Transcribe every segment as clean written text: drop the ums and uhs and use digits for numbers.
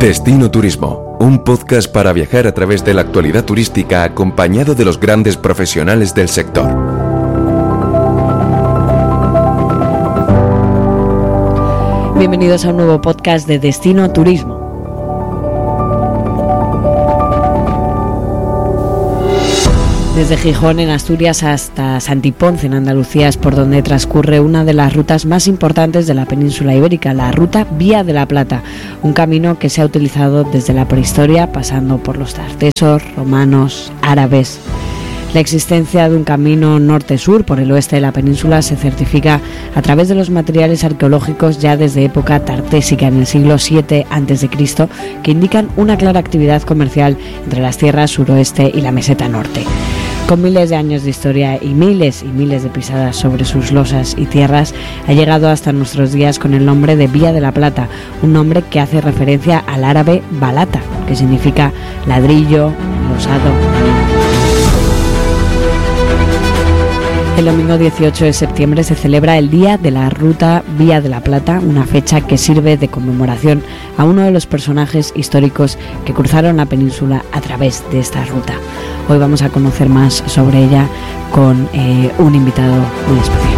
Destino Turismo, un podcast para viajar a través de la actualidad turística acompañado de los grandes profesionales del sector. Bienvenidos a un nuevo podcast de Destino Turismo. Desde Gijón, en Asturias, hasta Santiponce, en Andalucía, es por donde transcurre una de las rutas más importantes de la península ibérica, la ruta Vía de la Plata, un camino que se ha utilizado desde la prehistoria, pasando por los tartesos, romanos, árabes. La existencia de un camino norte-sur por el oeste de la península se certifica a través de los materiales arqueológicos ya desde época tartésica, en el siglo VII a.C., que indican una clara actividad comercial entre las tierras suroeste y la meseta norte. Con miles de años de historia y miles de pisadas sobre sus losas y tierras, ha llegado hasta nuestros días con el nombre de Vía de la Plata, un nombre que hace referencia al árabe balata, que significa ladrillo, losado. El domingo 18 de septiembre se celebra el Día de la Ruta Vía de la Plata, una fecha que sirve de conmemoración a uno de los personajes históricos que cruzaron la península a través de esta ruta. Hoy vamos a conocer más sobre ella con un invitado muy especial.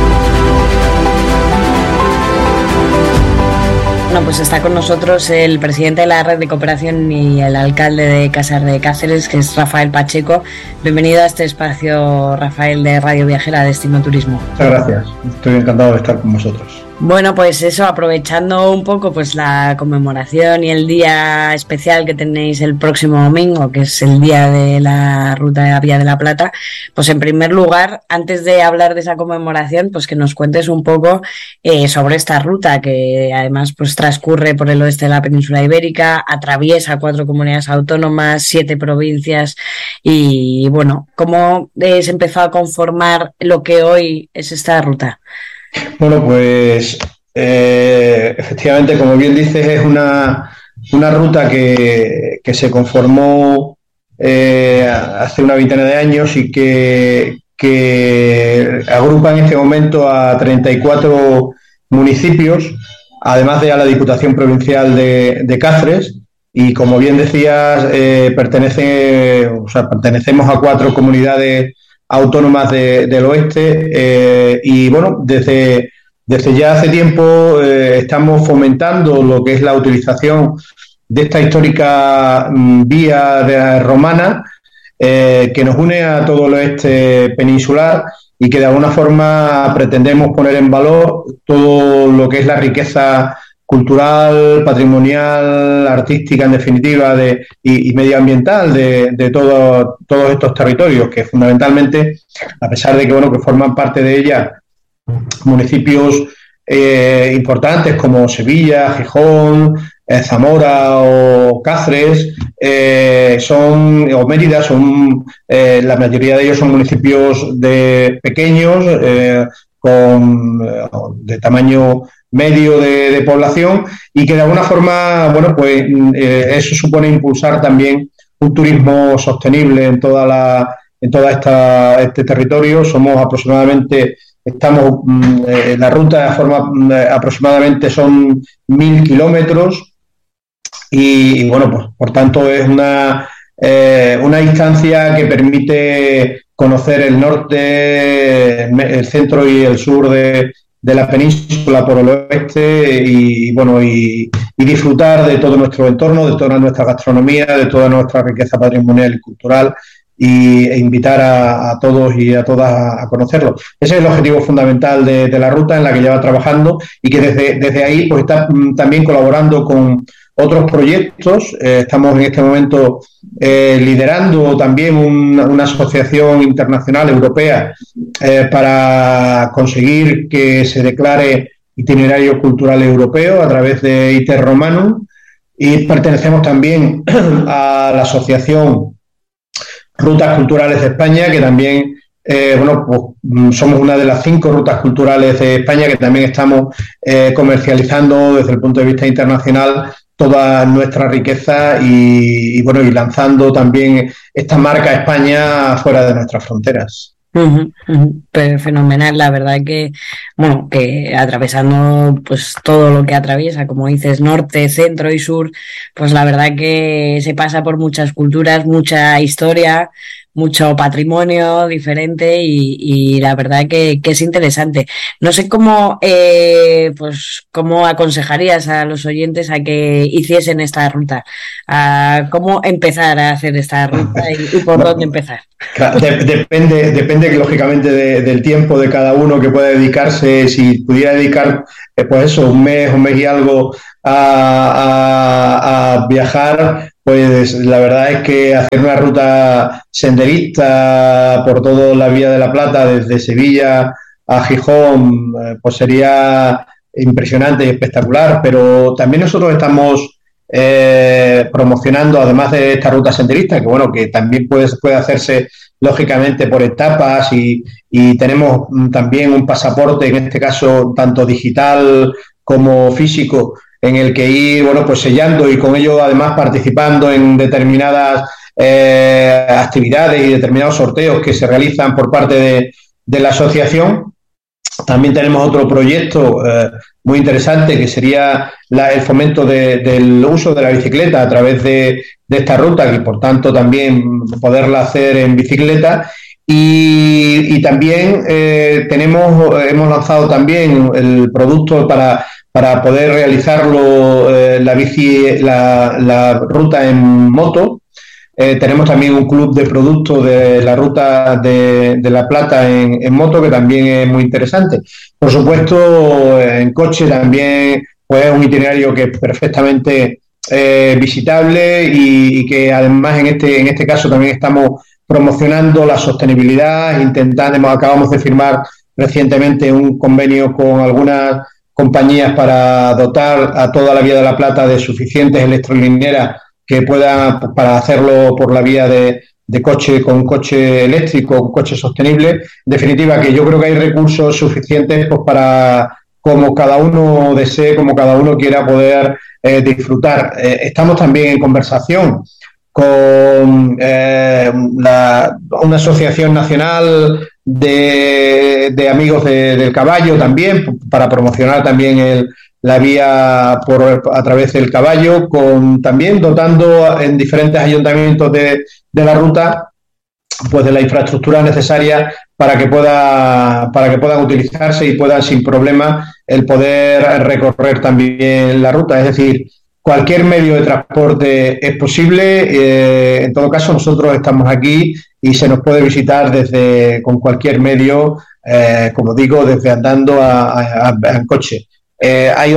Bueno, pues está con nosotros el presidente de la Red de Cooperación y el alcalde de Casar de Cáceres, que es Rafael Pacheco. Bienvenido a este espacio, Rafael, de Radio Viajera Destino Turismo. Muchas gracias, estoy encantado de estar con vosotros. Bueno, pues eso, aprovechando un poco pues la conmemoración y el día especial que tenéis el próximo domingo, que es el día de la Ruta de la Vía de la Plata, pues en primer lugar, antes de hablar de esa conmemoración, pues que nos cuentes un poco sobre esta ruta, que además pues transcurre por el oeste de la península ibérica, atraviesa 4 comunidades autónomas, 7 provincias y bueno, ¿cómo se empezó a conformar lo que hoy es esta ruta? Bueno, pues efectivamente, como bien dices, es una ruta que se conformó hace una veintena de años y que agrupa en este momento a 34 municipios, además de a la Diputación Provincial de Cáceres, y como bien decías, pertenecemos a 4 comunidades autónomas del oeste y bueno, desde ya hace tiempo estamos fomentando lo que es la utilización de esta histórica vía romana que nos une a todo el oeste peninsular y que de alguna forma pretendemos poner en valor todo lo que es la riqueza cultural, patrimonial, artística, en definitiva, y medioambiental de todos estos territorios, que fundamentalmente, a pesar de que forman parte de ella municipios importantes como Sevilla, Gijón, Zamora o Cáceres, o Mérida, la mayoría de ellos son municipios pequeños, de tamaño medio de población, y que de alguna forma, eso supone impulsar también un turismo sostenible en toda este territorio. La ruta aproximadamente son 1.000 kilómetros y pues por tanto es una distancia que permite conocer el norte, el centro y el sur de la península por el oeste y disfrutar de todo nuestro entorno, de toda nuestra gastronomía, de toda nuestra riqueza patrimonial y cultural e invitar a todos y a todas a conocerlo. Ese es el objetivo fundamental de la ruta, en la que lleva trabajando y que desde ahí pues está también colaborando con otros proyectos. Estamos en este momento liderando también una asociación internacional europea para conseguir que se declare itinerario cultural europeo a través de ITER Romanum, y pertenecemos también a la asociación Rutas Culturales de España, que también somos una de las 5 rutas culturales de España que también estamos comercializando desde el punto de vista internacional toda nuestra riqueza y lanzando también esta marca España fuera de nuestras fronteras. Pero fenomenal, la verdad que, bueno, que atravesando pues todo lo que atraviesa, como dices, norte, centro y sur, pues la verdad que se pasa por muchas culturas, mucha historia, mucho patrimonio diferente y la verdad que es interesante. No sé cómo, pues, cómo aconsejarías a los oyentes a que hiciesen esta ruta, a cómo empezar a hacer esta ruta y por dónde empezar. Claro, depende lógicamente del tiempo de cada uno que pueda dedicarse. Si pudiera dedicar, pues eso, un mes y algo a viajar, pues la verdad es que hacer una ruta senderista por toda la Vía de la Plata, desde Sevilla a Gijón, pues sería impresionante y espectacular. Pero también nosotros estamos promocionando, además de esta ruta senderista, que bueno, que también puede hacerse lógicamente por etapas y tenemos también un pasaporte, en este caso tanto digital como físico, en el que ir, bueno, pues sellando y con ello además participando en determinadas actividades y determinados sorteos que se realizan por parte de la asociación. También tenemos otro proyecto muy interesante que sería el fomento del uso de la bicicleta a través de esta ruta y por tanto también poderla hacer en bicicleta. Y también hemos lanzado también el producto para poder realizarlo, la ruta en moto. Tenemos también un club de productos de la ruta de La Plata en moto, que también es muy interesante. Por supuesto, en coche también pues, es un itinerario que es perfectamente visitable y que además en este caso también estamos promocionando la sostenibilidad, acabamos de firmar recientemente un convenio con algunas compañías para dotar a toda la Vía de la Plata de suficientes electrolineras que pueda, para hacerlo por la vía de coche, con coche eléctrico, con coche sostenible. En definitiva, que yo creo que hay recursos suficientes pues, para, como cada uno desee, como cada uno quiera poder disfrutar. Estamos también en conversación con una asociación nacional de amigos del caballo también, para promocionar también la vía a través del caballo, también dotando en diferentes ayuntamientos de la ruta pues de la infraestructura necesaria para que puedan utilizarse y puedan sin problema el poder recorrer también la ruta. Es decir, cualquier medio de transporte es posible. En todo caso, nosotros estamos aquí y se nos puede visitar con cualquier medio, como digo, desde andando en coche. Hay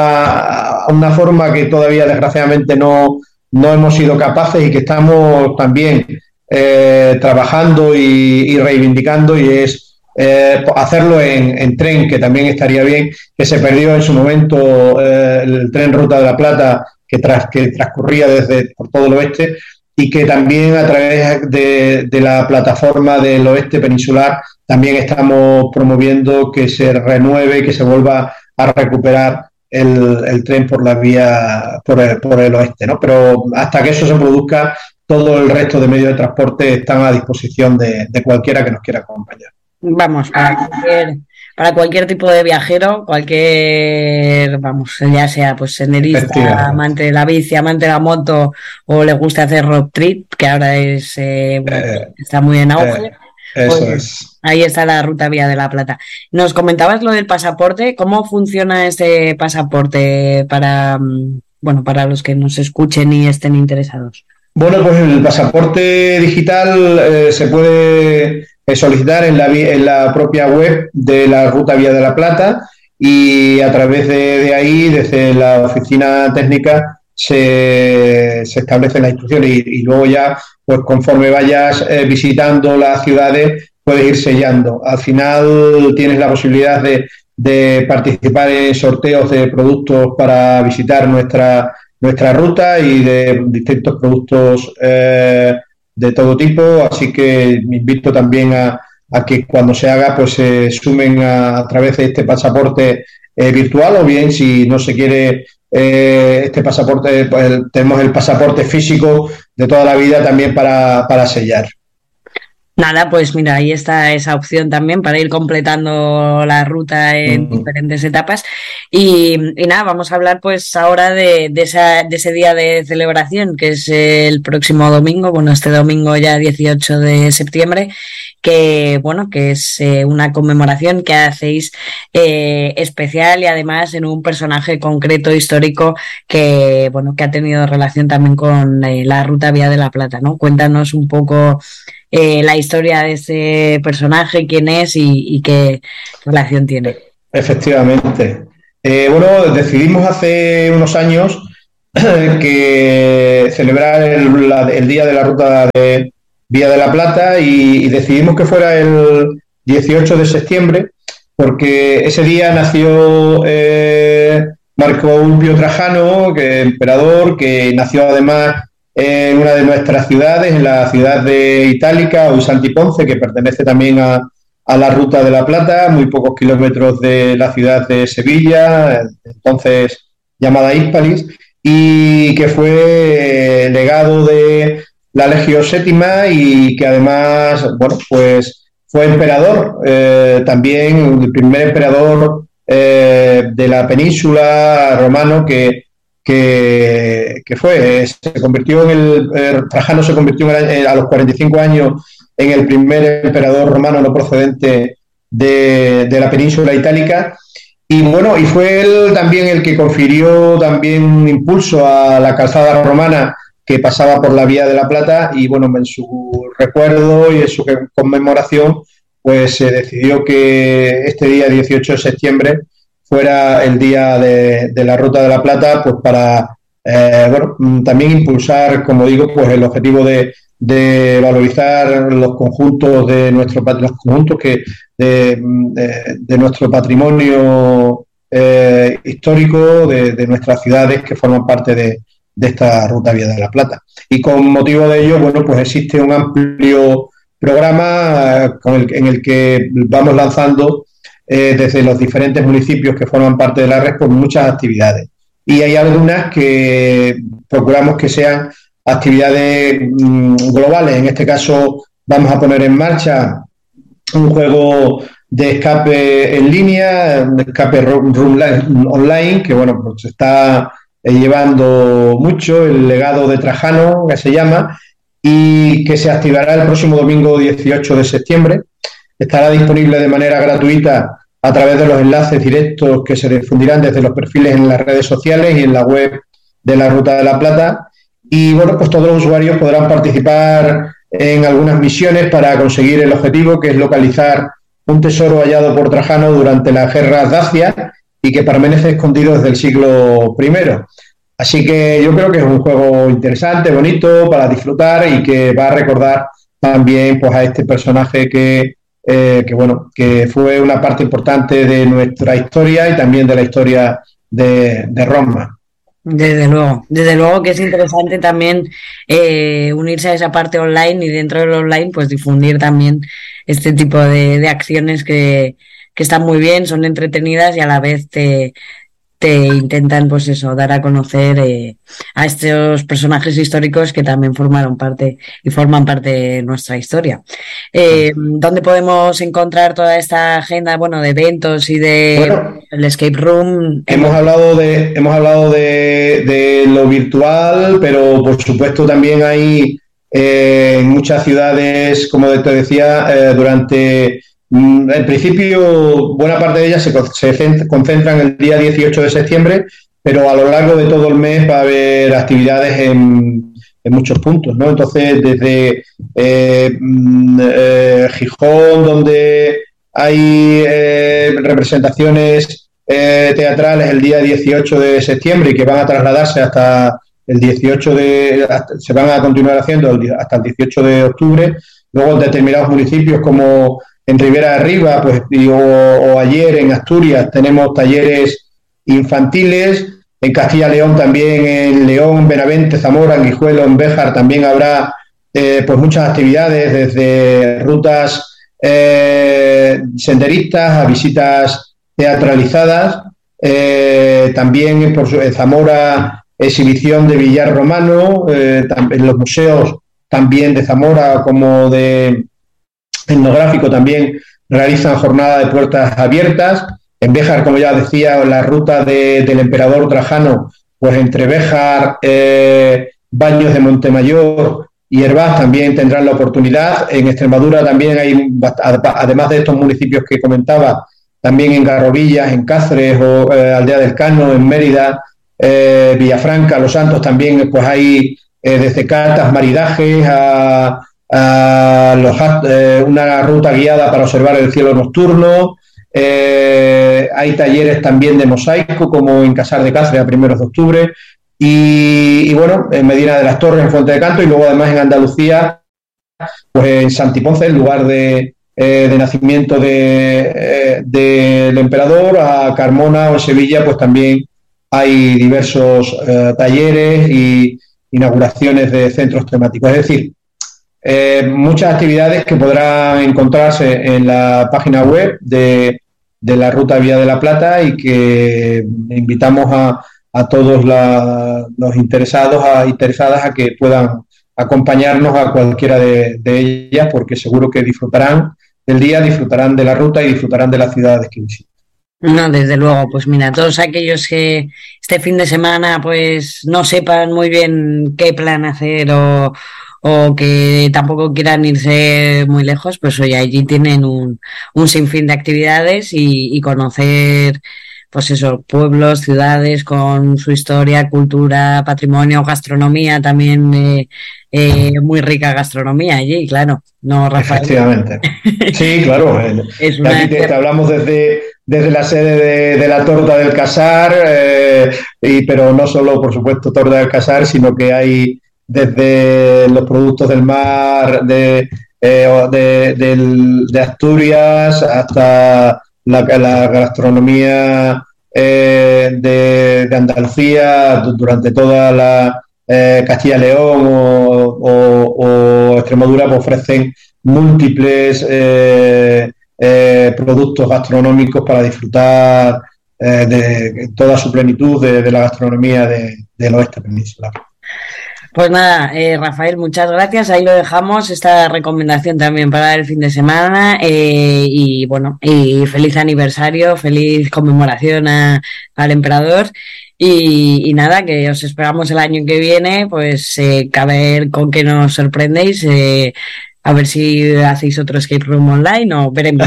una forma que todavía desgraciadamente no hemos sido capaces y que estamos también trabajando y reivindicando, y es hacerlo en tren, que también estaría bien, que se perdió en su momento el tren Ruta de la Plata que transcurría por todo el oeste, y que también a través de la plataforma del oeste peninsular también estamos promoviendo que se renueve, que se vuelva a recuperar el tren por la vía, por el oeste, ¿no? Pero hasta que eso se produzca, todo el resto de medios de transporte están a disposición de cualquiera que nos quiera acompañar. Vamos, para cualquier tipo de viajero, vamos, ya sea pues senderista, amante de la bici, amante de la moto, o le gusta hacer road trip, que ahora está muy en auge. Eso es. Ahí está la ruta Vía de la Plata. Nos comentabas lo del pasaporte. ¿Cómo funciona este pasaporte para los que nos escuchen y estén interesados? Bueno, pues el pasaporte digital se puede solicitar en la propia web de la ruta Vía de la Plata, y a través de ahí, desde la oficina técnica, se establecen las instrucciones y luego ya, pues conforme vayas visitando las ciudades, puedes ir sellando. Al final tienes la posibilidad de participar en sorteos de productos para visitar nuestra ruta y de distintos productos de todo tipo, así que me invito también a que cuando se haga pues se sumen a través de este pasaporte virtual, o bien si no se quiere este pasaporte, pues tenemos el pasaporte físico de toda la vida también para sellar. Nada, pues mira, ahí está esa opción también para ir completando la ruta en diferentes etapas. Y nada, vamos a hablar pues ahora de ese día de celebración, que es el próximo domingo, bueno, este domingo ya 18 de septiembre, que bueno, que es una conmemoración que hacéis especial y además en un personaje concreto histórico que bueno, que ha tenido relación también con la ruta Vía de la Plata, ¿no? Cuéntanos un poco la historia de ese personaje, quién es y qué relación tiene. Efectivamente. Bueno, decidimos hace unos años que celebrar el Día de la Ruta de Vía de la Plata y decidimos que fuera el 18 de septiembre porque ese día nació Marco Ulpio Trajano, que emperador, que nació además en una de nuestras ciudades, en la ciudad de Itálica, o Santi Ponce, que pertenece también a la Ruta de la Plata, muy pocos kilómetros de la ciudad de Sevilla, entonces llamada Hispalis, y que fue legado de la Legio Séptima y que además, bueno, pues fue emperador, también el primer emperador de la península romano que fue, se convirtió Trajano se convirtió a los 45 años en el primer emperador romano no procedente de la península itálica. Y bueno, y fue él también el que confirió también un impulso a la calzada romana que pasaba por la Vía de la Plata y bueno, en su recuerdo y en su conmemoración, pues se decidió que este día 18 de septiembre fuera el día de la Ruta de la Plata, pues para bueno, también impulsar, como digo, pues el objetivo de valorizar los conjuntos de nuestro los conjuntos que de nuestro patrimonio histórico, de nuestras ciudades que forman parte de esta Ruta Vía de la Plata. Y con motivo de ello, bueno, pues existe un amplio programa en el que vamos lanzando desde los diferentes municipios que forman parte de la red, pues muchas actividades. Y hay algunas que procuramos que sean actividades globales. En este caso vamos a poner en marcha un juego de escape en línea, un escape online, que bueno, pues está llevando mucho, el legado de Trajano, que se llama, y que se activará el próximo domingo 18 de septiembre. Estará disponible de manera gratuita a través de los enlaces directos que se difundirán desde los perfiles en las redes sociales y en la web de la Ruta de la Plata. Y bueno, pues todos los usuarios podrán participar en algunas misiones para conseguir el objetivo, que es localizar un tesoro hallado por Trajano durante las guerras dacias y que permanece escondido desde el siglo I. Así que yo creo que es un juego interesante, bonito, para disfrutar y que va a recordar también pues a este personaje que bueno, que fue una parte importante de nuestra historia y también de la historia de Roma. Desde luego que es interesante también unirse a esa parte online y dentro del online pues difundir también este tipo de acciones que están muy bien, son entretenidas y a la vez te intentan pues eso, dar a conocer a estos personajes históricos que también forman parte de nuestra historia. ¿Dónde podemos encontrar toda esta agenda, bueno, de eventos y de el escape room? Hemos hablado de lo virtual, pero por supuesto también hay en muchas ciudades, como te decía, durante en principio, buena parte de ellas se concentran el día 18 de septiembre, pero a lo largo de todo el mes va a haber actividades en muchos puntos, ¿no? Entonces, desde Gijón, donde hay representaciones teatrales el día 18 de septiembre y que van a trasladarse hasta el 18 se van a continuar haciendo hasta el 18 de octubre. Luego, en determinados municipios como en Ribera de Arriba, pues, o ayer en Asturias tenemos talleres infantiles, en Castilla y León también, en León, Benavente, Zamora, en Guijuelo, en Béjar también habrá pues muchas actividades, desde rutas senderistas a visitas teatralizadas, también por Zamora exhibición de billar romano, en los museos también de Zamora como de etnográfico también realizan jornadas de puertas abiertas. En Béjar, como ya decía, la ruta del emperador Trajano, pues entre Béjar, Baños de Montemayor y Hervás también tendrán la oportunidad. En Extremadura también hay, además de estos municipios que comentaba, también en Garrovillas, en Cáceres o Aldea del Cano, en Mérida, Villafranca, Los Santos también, pues hay desde catas, maridajes una ruta guiada para observar el cielo nocturno. Hay talleres también de mosaico, como en Casar de Cáceres a 1 de octubre. Y bueno, en Medina de las Torres, en Fuente de Canto, y luego además en Andalucía, pues en Santiponce, el lugar de nacimiento del emperador, a Carmona o en Sevilla, pues también hay diversos talleres y inauguraciones de centros temáticos. Es decir, muchas actividades que podrán encontrarse en la página web de la Ruta Vía de la Plata, y que invitamos a todos los interesados, interesadas, a que puedan acompañarnos a cualquiera de ellas, porque seguro que disfrutarán del día, disfrutarán de la ruta y disfrutarán de las ciudades que visitan. No, desde luego, pues mira, todos aquellos que este fin de semana pues no sepan muy bien qué plan hacer o que tampoco quieran irse muy lejos, pues hoy allí tienen un sinfín de actividades y conocer, pues eso, pueblos, ciudades con su historia, cultura, patrimonio, gastronomía también, muy rica gastronomía allí, claro, ¿no, Rafael? Efectivamente. Sí, claro. Aquí te hablamos desde la sede de la torta del Casar, pero no solo, por supuesto, torta del Casar, sino que hay desde los productos del mar de Asturias hasta la gastronomía de Andalucía, durante toda la Castilla y León o Extremadura, pues ofrecen múltiples productos gastronómicos para disfrutar de toda su plenitud de la gastronomía del oeste peninsular. Pues nada, Rafael, muchas gracias. Ahí lo dejamos, esta recomendación también para el fin de semana, y bueno, y feliz aniversario, feliz conmemoración al emperador, y nada, que os esperamos el año que viene, pues a ver con qué nos sorprendéis, a ver si hacéis otro escape room online o veremos.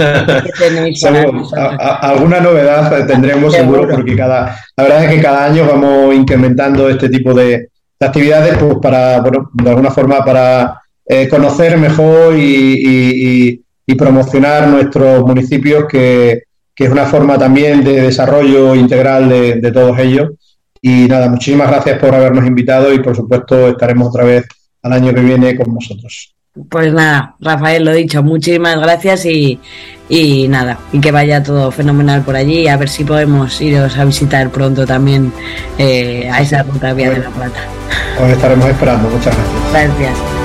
Alguna novedad tendremos seguro, porque la verdad es que cada año vamos incrementando este tipo de actividades, pues para, bueno, de alguna forma para conocer mejor y promocionar nuestros municipios, que es una forma también de desarrollo integral de todos ellos. Y nada, muchísimas gracias por habernos invitado, y por supuesto estaremos otra vez al año que viene con vosotros. Pues nada, Rafael, lo dicho, muchísimas gracias y nada, y que vaya todo fenomenal por allí, a ver si podemos iros a visitar pronto también a esa ruta Vía de la Plata. Os estaremos esperando, muchas gracias. Gracias.